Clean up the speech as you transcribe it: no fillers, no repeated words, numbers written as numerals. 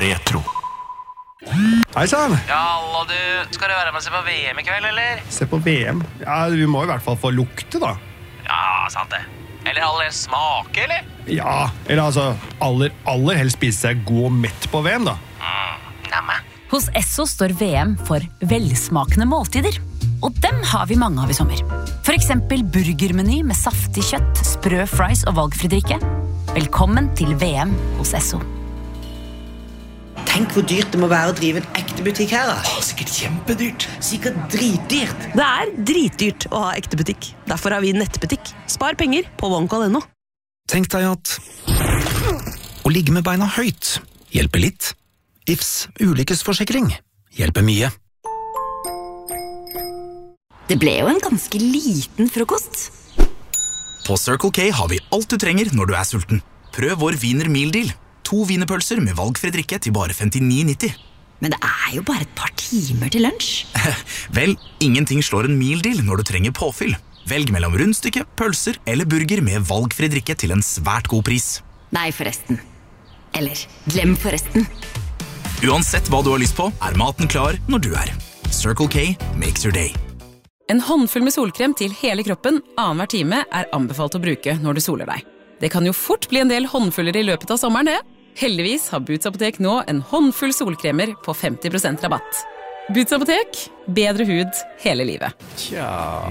retro. Hei sann! Ja, hallo du. Skal du være med og se på VM I kveld, eller? Se på VM. Ja, vi må I hvert fall få lukte da. Ja, sant det. Eller aller smake, eller? Ja, eller altså aller helst spise seg god og mett på VM da. Namme. Hos Esso står VM for velsmakende måltider. Og dem har vi mange av I sommer. For eksempel burgermeny med saftig kjøtt, sprø fries og valgfri drikke. Velkommen til VM hos Esso. Tenk hvor dyrt det må være å drive en ekte butikk her da. Sikkert kjempedyrt. Sikkert dritdyrt. Det dritdyrt å ha ekte butikk. Derfor har vi nettbutikk. Spar penger på OneCall.no. Tenk deg at å ligge med beina høyt hjelper litt. Ifs ulykkesforsikring hjelper mye. Det ble jo en ganske liten frokost. På Circle K har vi alt du trenger når du sulten. Prøv vår Wiener Meal Deal. 2 wienerpølser med valgfri drikke til bare 59,90. Men det jo bare et par timer til lunsj. Vel, ingenting slår en meal deal når du trenger påfyll. Velg mellom rundstykke, pølser eller burger med valgfri drikke til en svært god pris. Nei, forresten. Eller, glem forresten. Uansett hva du har lyst på, maten klar når du Circle K makes your day. En håndfull med solkrem til hele kroppen annenhver time anbefalt å bruke når du soler deg. Det kan jo fort bli en del håndfuller I løpet av sommeren, det. Heldigvis har Boots Apotek nå en håndfull solkremer på 50% rabatt. Boots Apotek, bedre hud hele livet. Tja...